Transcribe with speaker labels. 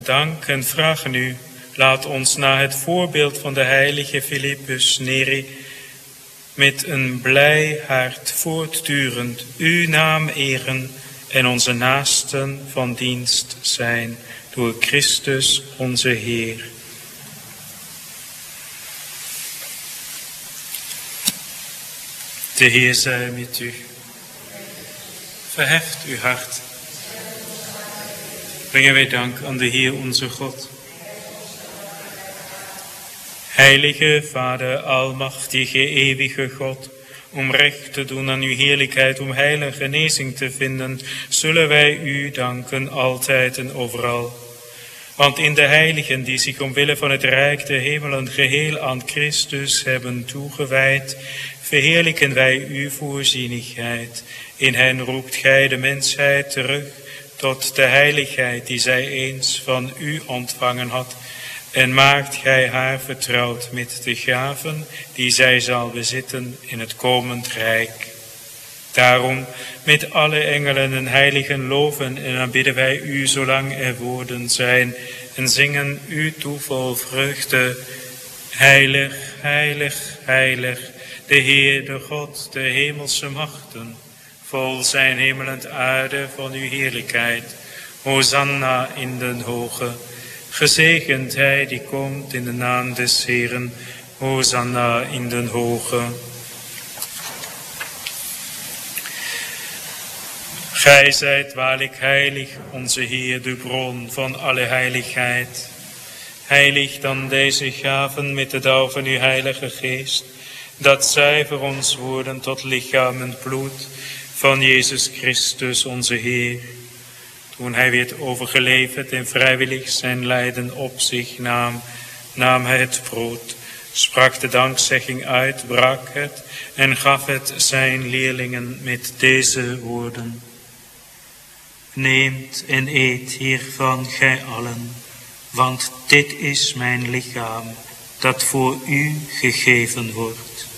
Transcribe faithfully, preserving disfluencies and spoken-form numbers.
Speaker 1: Dank en vragen u, laat ons na het voorbeeld van de heilige Philippus Neri met een blij hart voortdurend uw naam eren en onze naasten van dienst zijn door Christus onze Heer. De Heer zij met u. Verheft uw hart. Brengen wij dank aan de Heer onze God. Heilige Vader, almachtige, eeuwige God, om recht te doen aan uw heerlijkheid, om heilige genezing te vinden, zullen wij u danken altijd en overal. Want in de heiligen die zich omwille van het rijk der hemelen geheel aan Christus hebben toegewijd, verheerlijken wij uw voorzienigheid. In hen roept gij de mensheid terug tot de heiligheid die zij eens van u ontvangen had, en maakt gij haar vertrouwd met de gaven die zij zal bezitten in het komend rijk. Daarom met alle engelen en heiligen loven en aanbidden wij u zolang er woorden zijn en zingen u toe vol vreugde. Heilig, heilig, heilig, de Heer, de God, de hemelse machten. Vol zijn hemel en aarde van uw heerlijkheid. Hosanna in den hoge. Gezegend hij die komt in de naam des Heeren. Hosanna in den hoge. Gij zijt waarlijk heilig, onze Heer, de bron van alle heiligheid. Heilig dan deze gaven met de dauw van uw heilige geest, dat zij voor ons worden tot lichaam en bloed van Jezus Christus onze Heer. Toen hij werd overgeleverd en vrijwillig zijn lijden op zich nam, nam hij het brood, sprak de dankzegging uit, brak het en gaf het zijn leerlingen met deze woorden. Neemt en eet hiervan gij allen, want dit is mijn lichaam, dat voor u gegeven wordt.